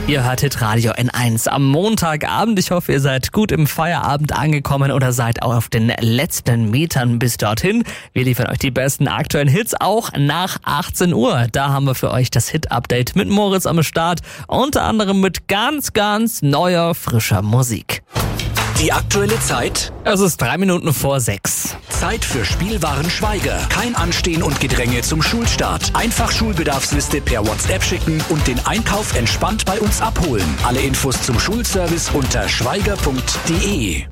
Ihr hört Hitradio N1 am Montagabend. Ich hoffe, ihr seid gut im Feierabend angekommen oder seid auch auf den letzten Metern bis dorthin. Wir liefern euch die besten aktuellen Hits auch nach 18 Uhr. Da haben wir für euch das Hit-Update mit Moritz am Start. Unter anderem mit ganz neuer, frischer Musik. Die aktuelle Zeit? Es ist 3 Minuten vor 6. Zeit für Spielwaren Schweiger. Kein Anstehen und Gedränge zum Schulstart. Einfach Schulbedarfsliste per WhatsApp schicken und den Einkauf entspannt bei uns abholen. Alle Infos zum Schulservice unter schweiger.de.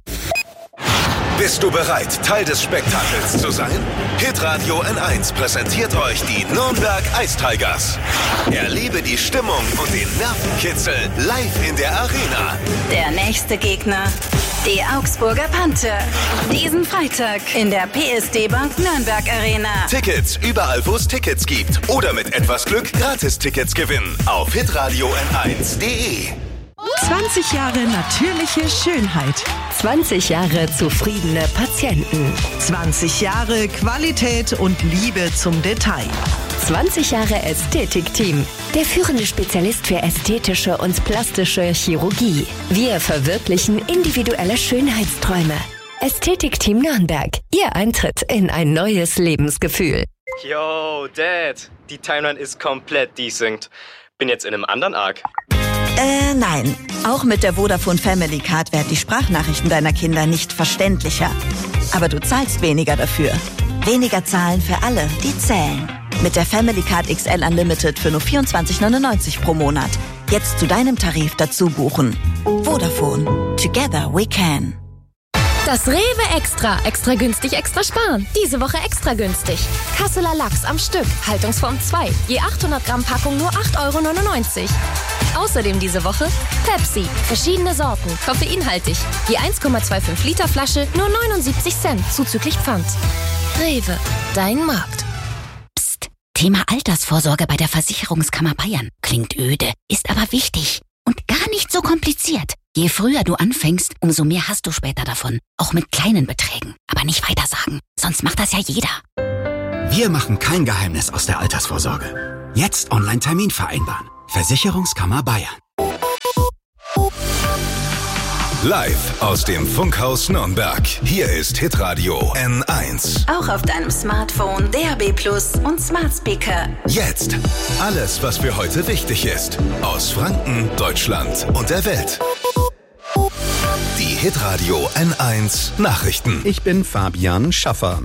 Bist du bereit, Teil des Spektakels zu sein? Hitradio N1 präsentiert euch die Nürnberg Ice Tigers. Erlebe die Stimmung und den Nervenkitzel live in der Arena. Der nächste Gegner, die Augsburger Panther. Diesen Freitag in der PSD Bank Nürnberg Arena. Tickets überall, wo es Tickets gibt. Oder mit etwas Glück Gratis-Tickets gewinnen auf hitradio n1.de. 20 Jahre natürliche Schönheit. 20 Jahre zufriedene Patienten. 20 Jahre Qualität und Liebe zum Detail. 20 Jahre Ästhetikteam. Der führende Spezialist für ästhetische und plastische Chirurgie. Wir verwirklichen individuelle Schönheitsträume. Ästhetikteam Nürnberg. Ihr Eintritt in ein neues Lebensgefühl. Yo, Dad. Die Timeline ist komplett desynced. Bin jetzt in einem anderen Arc. Nein. Auch mit der Vodafone Family Card werden die Sprachnachrichten deiner Kinder nicht verständlicher. Aber du zahlst weniger dafür. Weniger zahlen für alle, die zählen. Mit der Family Card XL Unlimited für nur 24,99 pro Monat. Jetzt zu deinem Tarif dazu buchen. Vodafone. Together we can. Das Rewe Extra. Extra günstig, extra sparen. Diese Woche extra günstig. Kasseler Lachs am Stück. Haltungsform 2. Je 800 Gramm Packung nur 8,99 €. Außerdem diese Woche Pepsi. Verschiedene Sorten. Koffeinhaltig. Je 1,25 Liter Flasche nur 79 Cent. Zuzüglich Pfand. Rewe. Dein Markt. Psst. Thema Altersvorsorge bei der Versicherungskammer Bayern. Klingt öde, ist aber wichtig. Und gar nicht so kompliziert. Je früher du anfängst, umso mehr hast du später davon. Auch mit kleinen Beträgen. Aber nicht weitersagen, sonst macht das ja jeder. Wir machen kein Geheimnis aus der Altersvorsorge. Jetzt Online-Termin vereinbaren. Versicherungskammer Bayern. Live aus dem Funkhaus Nürnberg. Hier ist Hitradio N1. Auch auf deinem Smartphone, DAB+ und Smart Speaker. Jetzt alles, was für heute wichtig ist. Aus Franken, Deutschland und der Welt. Die Hitradio N1 Nachrichten. Ich bin Fabian Schaffer.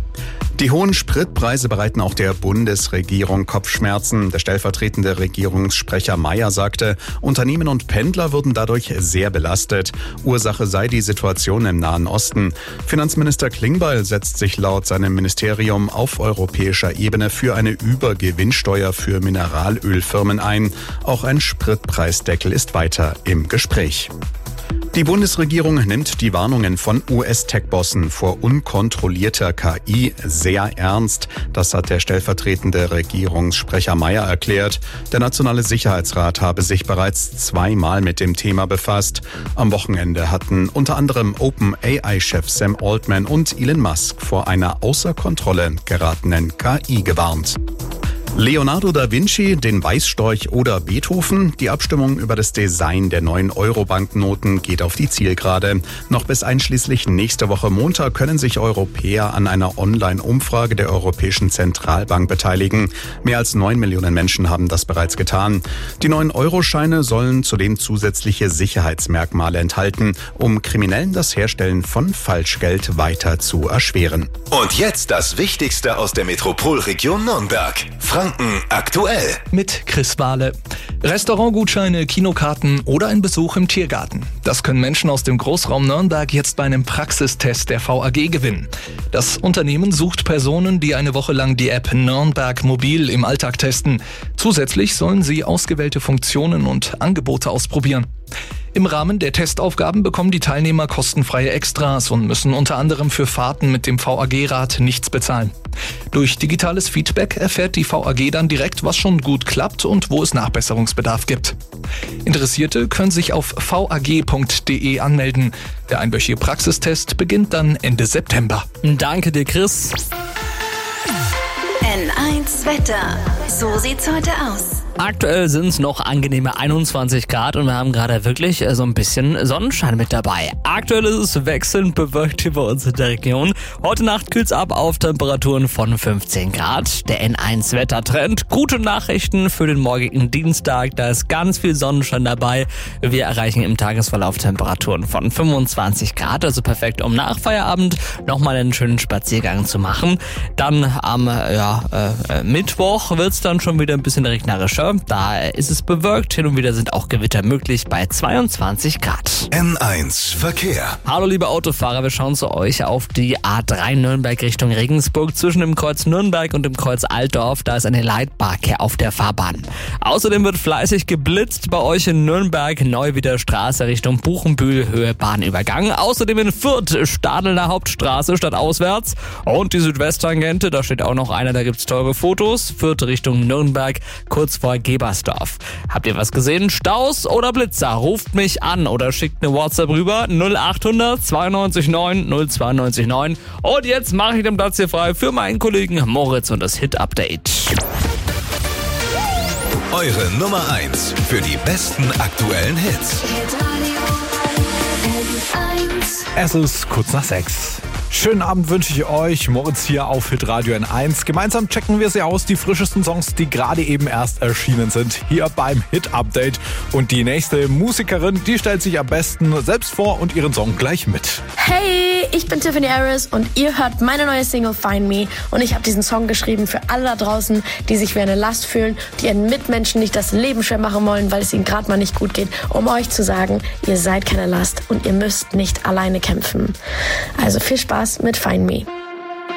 Die hohen Spritpreise bereiten auch der Bundesregierung Kopfschmerzen. Der stellvertretende Regierungssprecher Mayer sagte, Unternehmen und Pendler würden dadurch sehr belastet. Ursache sei die Situation im Nahen Osten. Finanzminister Klingbeil setzt sich laut seinem Ministerium auf europäischer Ebene für eine Übergewinnsteuer für Mineralölfirmen ein. Auch ein Spritpreisdeckel ist weiter im Gespräch. Die Bundesregierung nimmt die Warnungen von US-Tech-Bossen vor unkontrollierter KI sehr ernst. Das hat der stellvertretende Regierungssprecher Mayer erklärt. Der Nationale Sicherheitsrat habe sich bereits 2-mal mit dem Thema befasst. Am Wochenende hatten unter anderem OpenAI-Chef Sam Altman und Elon Musk vor einer außer Kontrolle geratenen KI gewarnt. Leonardo da Vinci, den Weißstorch oder Beethoven? Die Abstimmung über das Design der neuen Euro-Banknoten geht auf die Zielgerade. Noch bis einschließlich nächste Woche Montag können sich Europäer an einer Online-Umfrage der Europäischen Zentralbank beteiligen. Mehr als 9 Millionen Menschen haben das bereits getan. Die neuen Euroscheine sollen zudem zusätzliche Sicherheitsmerkmale enthalten, um Kriminellen das Herstellen von Falschgeld weiter zu erschweren. Und jetzt das Wichtigste aus der Metropolregion Nürnberg. Franken aktuell. Mit Chris Wahle. Restaurantgutscheine, Kinokarten oder ein Besuch im Tiergarten. Das können Menschen aus dem Großraum Nürnberg jetzt bei einem Praxistest der VAG gewinnen. Das Unternehmen sucht Personen, die eine Woche lang die App Nürnberg Mobil im Alltag testen. Zusätzlich sollen sie ausgewählte Funktionen und Angebote ausprobieren. Im Rahmen der Testaufgaben bekommen die Teilnehmer kostenfreie Extras und müssen unter anderem für Fahrten mit dem VAG-Rad nichts bezahlen. Durch digitales Feedback erfährt die VAG dann direkt, was schon gut klappt und wo es Nachbesserungsbedarf gibt. Interessierte können sich auf vag.de anmelden. Der einwöchige Praxistest beginnt dann Ende September. Danke dir, Chris. N1 Wetter. So sieht's heute aus. Aktuell sind es noch angenehme 21 Grad und wir haben gerade wirklich so ein bisschen Sonnenschein mit dabei. Aktuell ist es wechselnd bewölkt hier bei uns in der Region. Heute Nacht kühlt's ab auf Temperaturen von 15 Grad. Der N1-Wettertrend. Gute Nachrichten für den morgigen Dienstag. Da ist ganz viel Sonnenschein dabei. Wir erreichen im Tagesverlauf Temperaturen von 25 Grad. Also perfekt, um nach Feierabend nochmal einen schönen Spaziergang zu machen. Dann am Mittwoch wird's dann schon wieder ein bisschen regnerischer. Da ist es bewölkt, hin und wieder sind auch Gewitter möglich bei 22 Grad. N1 Verkehr. Hallo liebe Autofahrer, wir schauen zu euch auf die A3 Nürnberg Richtung Regensburg. Zwischen dem Kreuz Nürnberg und dem Kreuz Altdorf, da ist eine Leitbarke auf der Fahrbahn. Außerdem wird fleißig geblitzt bei euch in Nürnberg, Neuwieder Straße Richtung Buchenbühl, Höhe Bahnübergang. Außerdem in Fürth, Stadeler Hauptstraße statt auswärts. Und die Südwesttangente, da steht auch noch einer, da gibt's teure Fotos. Fürth Richtung Nürnberg, kurz vor Gebersdorf. Habt ihr was gesehen? Staus oder Blitzer? Ruft mich an oder schickt eine WhatsApp rüber 0800 92 9 0299. Und jetzt mache ich den Platz hier frei für meinen Kollegen Moritz und das Hit-Update. Eure Nummer 1 für die besten aktuellen Hits. Es ist kurz nach 6. Schönen Abend wünsche ich euch, Moritz hier auf Hitradio N1. Gemeinsam checken wir sie aus, die frischesten Songs, die gerade eben erst erschienen sind, hier beim Hit-Update. Und die nächste Musikerin, die stellt sich am besten selbst vor und ihren Song gleich mit. Hey, ich bin Tiffany Harris und ihr hört meine neue Single Find Me. Und ich habe diesen Song geschrieben für alle da draußen, die sich wie eine Last fühlen, die ihren Mitmenschen nicht das Leben schwer machen wollen, weil es ihnen gerade mal nicht gut geht, um euch zu sagen, ihr seid keine Last und ihr müsst nicht alleine kämpfen. Also viel Spaß mit Find Me.